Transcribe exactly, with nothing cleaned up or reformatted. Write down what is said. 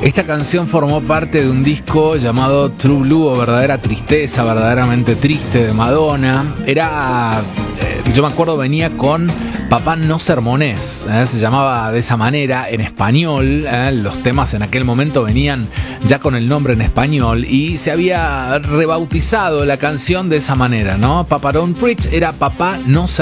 Esta canción formó parte de un disco llamado True Blue o Verdadera Tristeza, verdaderamente triste, de Madonna. Era, eh, yo me acuerdo, venía con Papá no sermonés, ¿eh? Se llamaba de esa manera en español. ¿eh? Los temas en aquel momento venían ya con el nombre en español y se había rebautizado la canción de esa manera, ¿no? Papa Don't Preach era Papá no sermonés.